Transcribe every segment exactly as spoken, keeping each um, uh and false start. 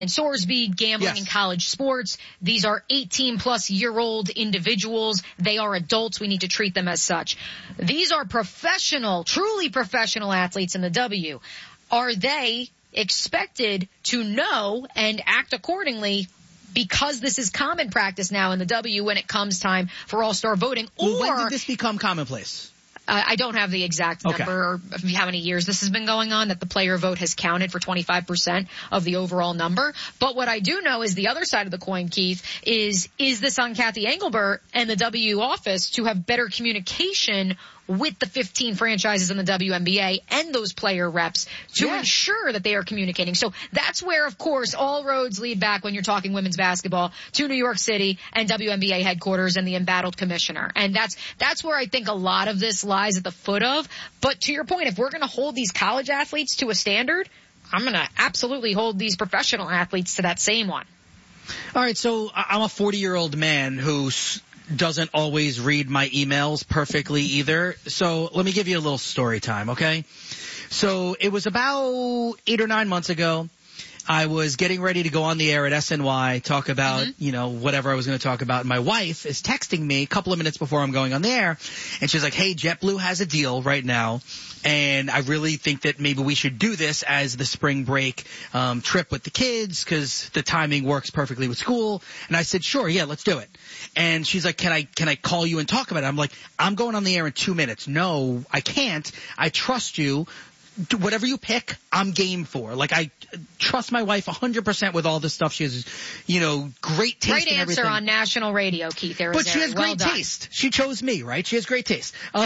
and Sorsby, gambling yes. in college sports. These are eighteen plus year old individuals. They are adults. We need to treat them as such. These are professional, truly professional athletes in the W. Are they expected to know and act accordingly because this is common practice now in the W when it comes time for all-star voting? Well, or when did this become commonplace? Uh, I don't have the exact number okay. or how many years this has been going on, that the player vote has counted for twenty-five percent of the overall number. But what I do know is the other side of the coin, Keith, is, is this on Kathy Engelbert and the W office to have better communication with the fifteen franchises in the W N B A and those player reps to yeah. ensure that they are communicating. So that's where, of course, all roads lead back when you're talking women's basketball to New York City and W N B A headquarters and the embattled commissioner. And that's, that's where I think a lot of this lies at the foot of. But to your point, if we're going to hold these college athletes to a standard, I'm going to absolutely hold these professional athletes to that same one. All right. So I'm a forty year old man who's doesn't always read my emails perfectly either. So let me give you a little story time, okay? So it was about eight or nine months ago. I was getting ready to go on the air at S N Y, talk about, mm-hmm. you know, whatever I was going to talk about. And my wife is texting me a couple of minutes before I'm going on the air. And she's like, hey, JetBlue has a deal right now. And I really think that maybe we should do this as the spring break um, trip with the kids because the timing works perfectly with school. And I said, sure, yeah, let's do it. And she's like, can I can I call you and talk about it? I'm like, I'm going on the air in two minutes. No, I can't. I trust you. Whatever you pick, I'm game for. Like, I trust my wife one hundred percent with all this stuff. She has, you know, great taste Great and answer everything. on national radio, Keith. There but she has well great done. taste. She chose me, right? She has great taste. Uh,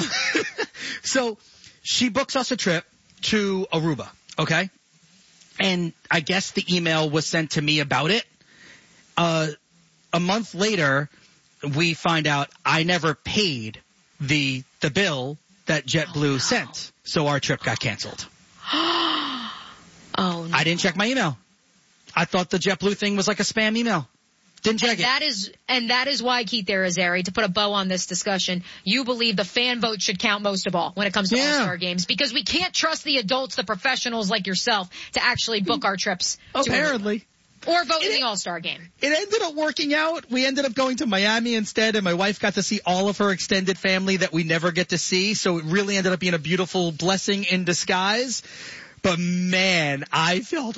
so she books us a trip to Aruba, okay? And I guess the email was sent to me about it. Uh, a month later, we find out I never paid the the bill that JetBlue oh, no. sent. So our trip got canceled. oh, no. I didn't check my email. I thought the JetBlue thing was like a spam email. Didn't check and it. That is, and that is why, Keith Arizari, to put a bow on this discussion, you believe the fan vote should count most of all when it comes to yeah. All-Star games, because we can't trust the adults, the professionals like yourself, to actually book our trips. Apparently. To or vote it, in the All-Star game. It ended up working out. We ended up going to Miami instead, and my wife got to see all of her extended family that we never get to see. So it really ended up being a beautiful blessing in disguise. But man, I felt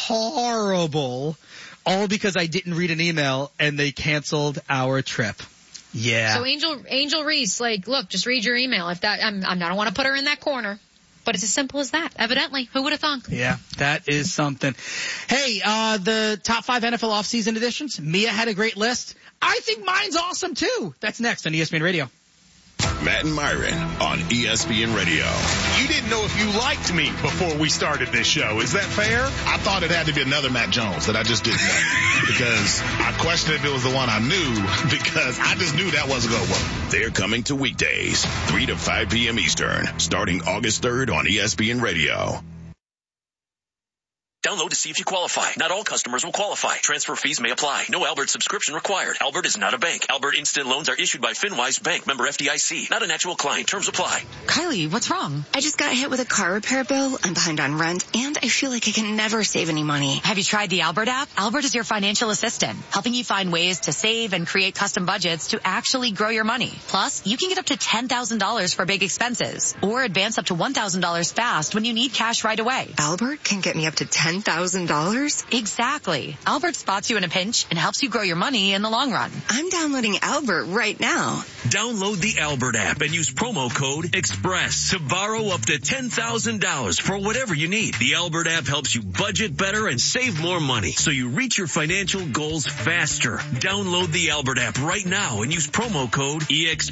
horrible, all because I didn't read an email and they canceled our trip. Yeah. So Angel Angel Reese, like, look, just read your email. If that, I'm, I'm, I don't want to put her in that corner. But it's as simple as that, evidently. Who would have thunk? Yeah, that is something. Hey, uh, the top five N F L offseason editions. Mia had a great list. I think mine's awesome, too. That's next on E S P N Radio. Matt and Myron on E S P N Radio. You didn't know if you liked me before we started this show. Is that fair? I thought it had to be another Matt Jones that I just didn't know. Because I questioned if it was the one I knew, because I just knew that wasn't going to work. They're coming to weekdays, three to five p.m. Eastern, starting August third on E S P N Radio. Download to see if you qualify. Not all customers will qualify. Transfer fees may apply. No Albert subscription required. Albert is not a bank. Albert Instant Loans are issued by FinWise Bank, member F D I C. Not an actual client. Terms apply. Kylie, what's wrong? I just got hit with a car repair bill. I'm behind on rent, and I feel like I can never save any money. Have you tried the Albert app? Albert is your financial assistant, helping you find ways to save and create custom budgets to actually grow your money. Plus, you can get up to ten thousand dollars for big expenses, or advance up to one thousand dollars fast when you need cash right away. Albert can get me up to ten thousand dollars? Exactly. Albert spots you in a pinch and helps you grow your money in the long run. I'm downloading Albert right now. Download the Albert app and use promo code EXPRESS to borrow up to ten thousand dollars for whatever you need. The Albert app helps you budget better and save more money, so you reach your financial goals faster. Download the Albert app right now and use promo code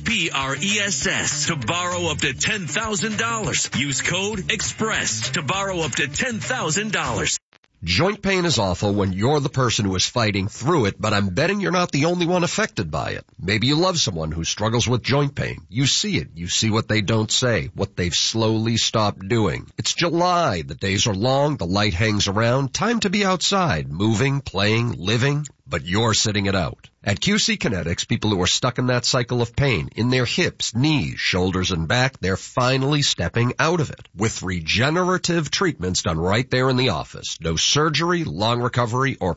EXPRESS to borrow up to ten thousand dollars. Use code EXPRESS to borrow up to ten thousand dollars. Joint pain is awful when you're the person who is fighting through it, but I'm betting you're not the only one affected by it. Maybe you love someone who struggles with joint pain. You see it. You see what they don't say, what they've slowly stopped doing. It's July. The days are long. The light hangs around. Time to be outside, moving, playing, living. but you're sitting it out. At Q C Kinetics, people who are stuck in that cycle of pain in their hips, knees, shoulders, and back, they're finally stepping out of it with regenerative treatments done right there in the office. No surgery, long recovery, or